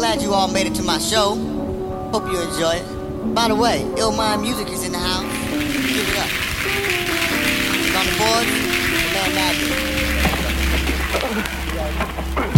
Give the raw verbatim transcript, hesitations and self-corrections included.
glad you all made it to my show. Hope you enjoy it. By the way, Ill Mind Music is in the house. Give it up. He's on the board, the man Magic.